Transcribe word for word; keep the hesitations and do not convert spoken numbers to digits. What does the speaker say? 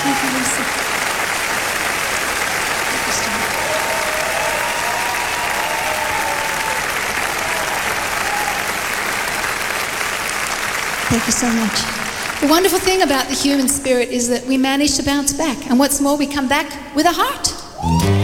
Thank you, Lisa. Thank you, Stuart. Thank you so much. The wonderful thing about the human spirit is that we manage to bounce back. And what's more, we come back with a heart.